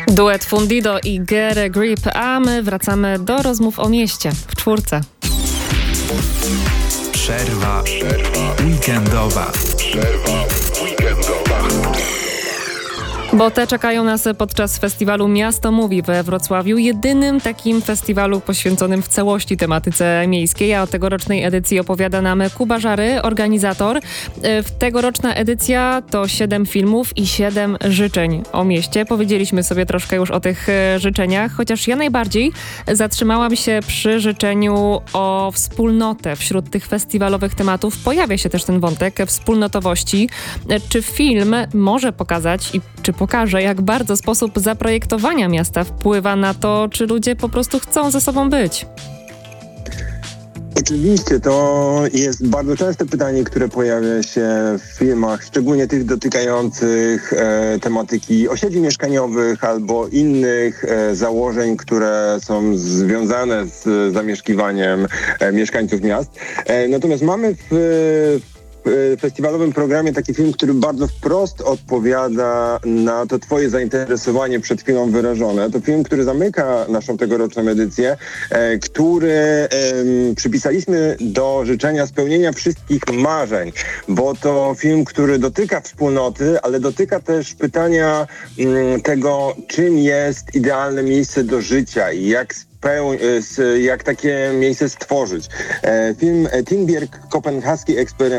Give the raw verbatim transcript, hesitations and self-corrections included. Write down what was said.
Duet Fundido i Get Grip, a my wracamy do rozmów o mieście w czwórce. Przerwa, Przerwa. weekendowa. Przerwa weekendowa. Bo te czekają nas podczas festiwalu Miasto Mówi we Wrocławiu, jedynym takim festiwalu poświęconym w całości tematyce miejskiej, a o tegorocznej edycji opowiada nam Kuba Żary, organizator. Tegoroczna edycja to siedem filmów i siedem życzeń o mieście. Powiedzieliśmy sobie troszkę już o tych życzeniach, chociaż ja najbardziej zatrzymałam się przy życzeniu o wspólnotę. Wśród tych festiwalowych tematów pojawia się też ten wątek wspólnotowości. Czy film może pokazać i czy pokaże, jak bardzo sposób zaprojektowania miasta wpływa na to, czy ludzie po prostu chcą ze sobą być? Oczywiście, to jest bardzo częste pytanie, które pojawia się w filmach, szczególnie tych dotykających e, tematyki osiedli mieszkaniowych albo innych e, założeń, które są związane z zamieszkiwaniem e, mieszkańców miast. E, natomiast mamy w, w w festiwalowym programie taki film, który bardzo wprost odpowiada na to twoje zainteresowanie przed chwilą wyrażone. To film, który zamyka naszą tegoroczną edycję, e, który e, przypisaliśmy do życzenia spełnienia wszystkich marzeń, bo to film, który dotyka wspólnoty, ale dotyka też pytania m, tego, czym jest idealne miejsce do życia i jak jak takie miejsce stworzyć. Film Tinberg, kopenhaski eksperyment